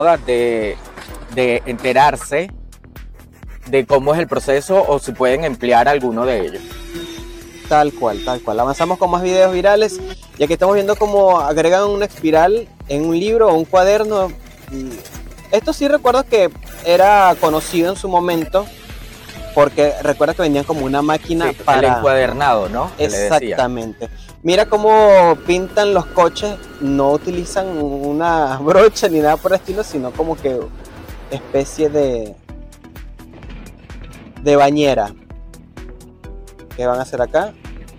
de, de enterarse de cómo es el proceso o si pueden emplear alguno de ellos. Tal cual, tal cual. Avanzamos con más videos virales y aquí estamos viendo cómo agregan una espiral en un libro o un cuaderno. Y esto sí recuerdo que era conocido en su momento, porque recuerda que vendían como una máquina Sí, para... el encuadernado, ¿no? Que le decía. Exactamente. Mira cómo pintan los coches, no utilizan una brocha ni nada por el estilo, sino como que especie de bañera. ¿Qué van a hacer acá?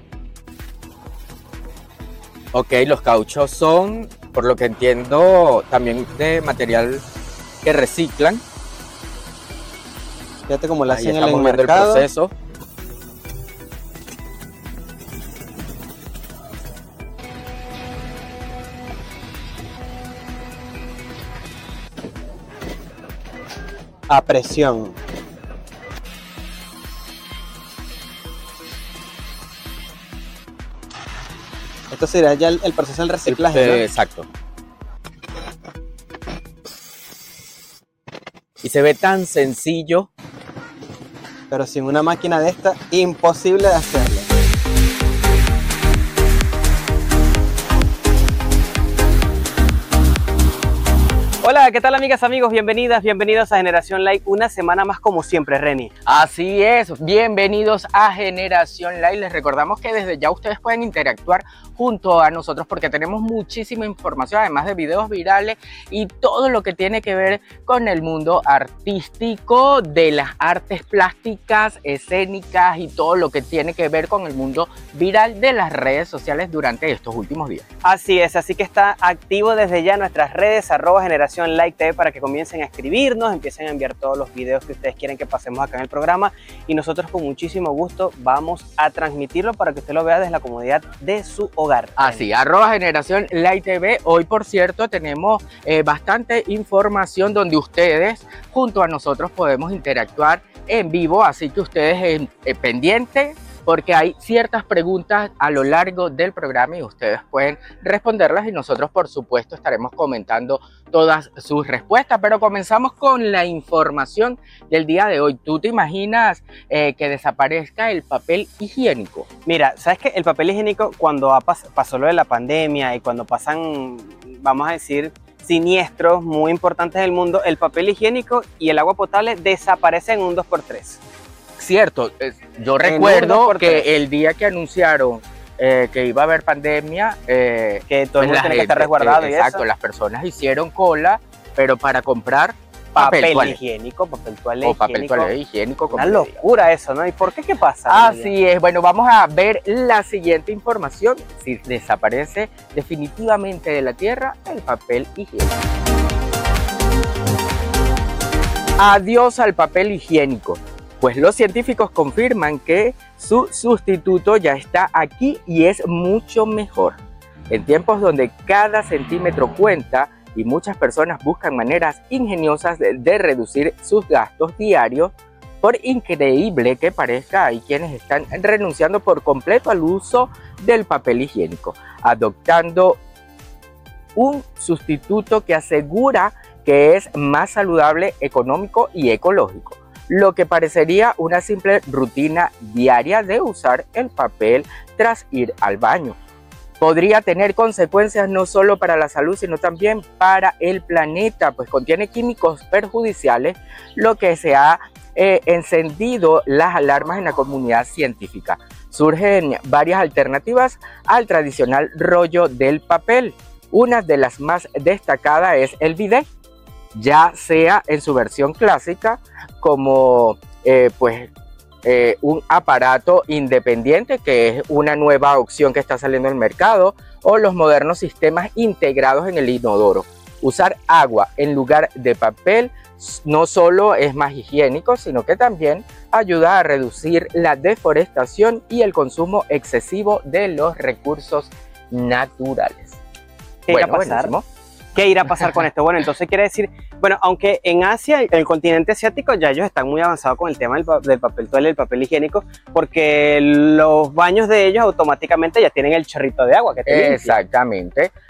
Ok, los cauchos son, por lo que entiendo, también de material que reciclan. Fíjate cómo lo Ahí hacen en el estamos viendo el mercado. proceso. A presión. Esto sería ya el proceso del reciclaje, ¿no? Exacto. Y se ve tan sencillo. Pero sin una máquina de esta, imposible de hacerlo. Hola, ¿qué tal amigas, amigos? Bienvenidas, bienvenidos a Generación Like, una semana más como siempre, Reni. Así es, bienvenidos a Generación Like. Les recordamos que desde ya ustedes pueden interactuar junto a nosotros porque tenemos muchísima información, además de videos virales y todo lo que tiene que ver con el mundo artístico, de las artes plásticas, escénicas y todo lo que tiene que ver con el mundo viral de las redes sociales durante estos últimos días. Así es, así que está activo desde ya nuestras redes, @Generación Like TV, para que comiencen a escribirnos, empiecen a enviar todos los videos que ustedes quieren que pasemos acá en el programa y nosotros con muchísimo gusto vamos a transmitirlo para que usted lo vea desde la comodidad de su hogar. Así, @Generación Like TV. Hoy, por cierto, tenemos bastante información donde ustedes junto a nosotros podemos interactuar en vivo, así que ustedes pendientes, porque hay ciertas preguntas a lo largo del programa y ustedes pueden responderlas y nosotros por supuesto estaremos comentando todas sus respuestas. Pero comenzamos con la información del día de hoy. ¿Tú te imaginas que desaparezca el papel higiénico? Mira, ¿sabes qué? El papel higiénico, cuando pasó lo de la pandemia y cuando pasan, vamos a decir, siniestros muy importantes del mundo, el papel higiénico y el agua potable desaparecen en un 2x3. Cierto, yo recuerdo que el día que anunciaron que iba a haber pandemia, que todo el mundo tiene que estar resguardado y exacto, eso. las personas hicieron cola, pero para comprar papel higiénico, papel toalé higiénico. Una locura eso, ¿no? ¿Y por qué? ¿Qué pasa? Así es. Bueno, vamos a ver la siguiente información. Si desaparece definitivamente de la tierra el papel higiénico. Adiós al papel higiénico. Pues los científicos confirman que su sustituto ya está aquí y es mucho mejor. En tiempos donde cada centímetro cuenta y muchas personas buscan maneras ingeniosas de reducir sus gastos diarios, por increíble que parezca, hay quienes están renunciando por completo al uso del papel higiénico, adoptando un sustituto que asegura que es más saludable, económico y ecológico. Lo que parecería una simple rutina diaria de usar el papel tras ir al baño. Podría tener consecuencias no solo para la salud, sino también para el planeta, pues contiene químicos perjudiciales, lo que se ha encendido las alarmas en la comunidad científica. Surgen varias alternativas al tradicional rollo del papel. Una de las más destacadas es el bidet, ya sea en su versión clásica como un aparato independiente, que es una nueva opción que está saliendo al mercado, o los modernos sistemas integrados en el inodoro. Usar agua en lugar de papel no solo es más higiénico, sino que también ayuda a reducir la deforestación y el consumo excesivo de los recursos naturales. ¿Qué irá a pasar? Buenísimo. ¿Qué irá a pasar con esto? Bueno, entonces quiere decir, bueno, aunque en Asia, en el continente asiático, ya ellos están muy avanzados con el tema del papel toalé, el papel higiénico, porque los baños de ellos automáticamente ya tienen el chorrito de agua que te limpia. Exactamente.